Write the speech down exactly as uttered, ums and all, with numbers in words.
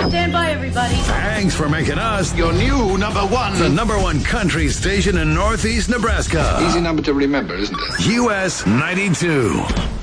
Stand by, everybody. Thanks for making us your new number one. The number one country station in Northeast Nebraska. Easy number to remember, isn't it? U S ninety-two.